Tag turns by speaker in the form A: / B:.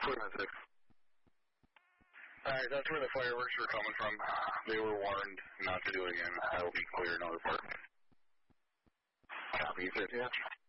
A: 496. Alright, that's where the fireworks were coming from. They were warned not to do it again. That'll be clear, no report. Copy, 50.